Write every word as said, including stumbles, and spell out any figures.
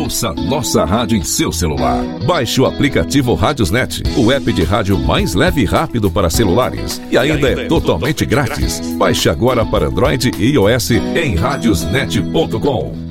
Ouça nossa rádio em seu celular. Baixe o aplicativo Radiosnet, o app de rádio mais leve e rápido para celulares. E ainda é totalmente grátis. Baixe agora para Android e iOS em radiosnet ponto com.